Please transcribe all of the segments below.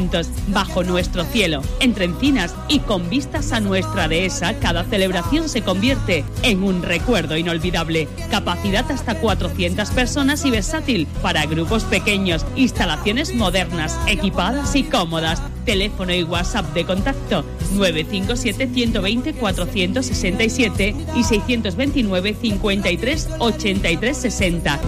juntos, bajo nuestro cielo, entre encinas y con vistas a nuestra dehesa, cada celebración se convierte en un recuerdo inolvidable. Capacidad hasta 400 personas y versátil para grupos pequeños. Instalaciones modernas, equipadas y cómodas. Teléfono y WhatsApp de contacto 957 120 467 y 629 53 83 60.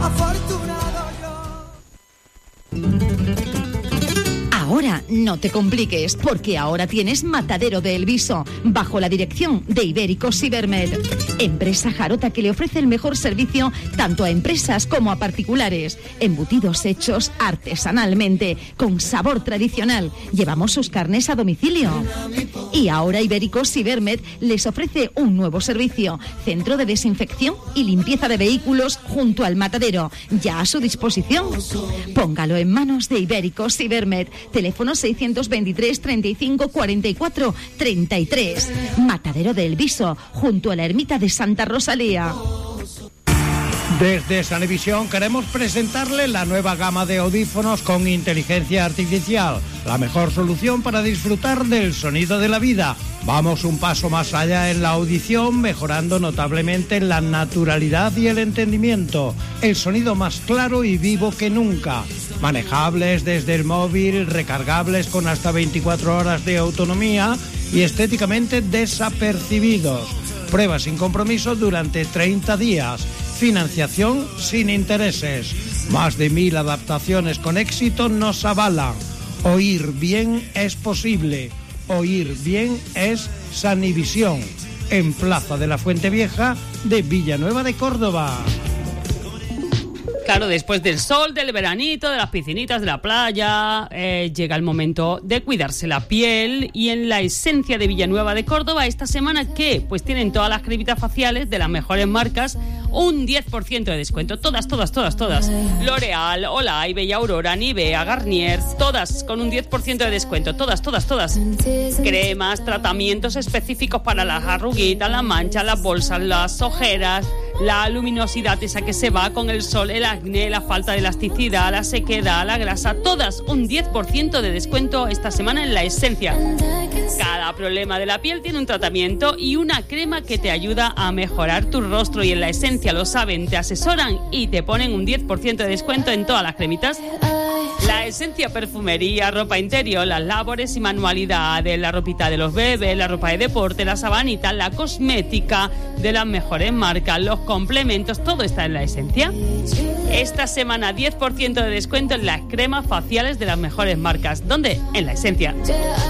Ahora no te compliques, porque ahora tienes Matadero de El Viso, bajo la dirección de Ibéricos Ibermed. Empresa jarota que le ofrece el mejor servicio tanto a empresas como a particulares. Embutidos hechos artesanalmente, con sabor tradicional. Llevamos sus carnes a domicilio. Y ahora Ibéricos Ibermed les ofrece un nuevo servicio: centro de desinfección y limpieza de vehículos junto al matadero, ya a su disposición. Póngalo en manos de Ibéricos Ibermed. Teléfono 623 35 44 33. Matadero de El Viso, junto a la ermita de Santa Rosalía. Desde Sanevisión queremos presentarle la nueva gama de audífonos con inteligencia artificial, la mejor solución para disfrutar del sonido de la vida. Vamos un paso más allá en la audición, mejorando notablemente la naturalidad y el entendimiento, el sonido más claro y vivo que nunca. Manejables desde el móvil, recargables con hasta 24 horas de autonomía y estéticamente desapercibidos. Prueba sin compromiso durante 30 días. Financiación sin intereses. Más de 1000 adaptaciones con éxito nos avalan. Oír bien es posible. Oír bien es Sanivisión. En Plaza de la Fuente Vieja de Villanueva de Córdoba. Claro, después del sol, del veranito, de las piscinitas, de la playa, llega el momento de cuidarse la piel. Y en la Esencia de Villanueva de Córdoba, esta semana, ¿qué? Pues tienen todas las cremitas faciales de las mejores marcas, un 10% de descuento. Todas. L'Oreal, Olay, Bella Aurora, Nivea, Garnier, todas con un 10% de descuento. Todas. Cremas, tratamientos específicos para las arruguitas, las manchas, las bolsas, las ojeras, la luminosidad esa que se va con el sol, el acné, la falta de elasticidad, la sequedad, la grasa, todas un 10% de descuento esta semana en La Esencia. Cada problema de la piel tiene un tratamiento y una crema que te ayuda a mejorar tu rostro, y en La Esencia lo saben, te asesoran y te ponen un 10% de descuento en todas las cremitas. La Esencia Perfumería, ropa interior, las labores y manualidades, la ropita de los bebés, la ropa de deporte, la sabanita, la cosmética de las mejores marcas, los complementos, todo está en La Esencia. Esta semana 10% de descuento en las cremas faciales de las mejores marcas. ¿Dónde? En La Esencia.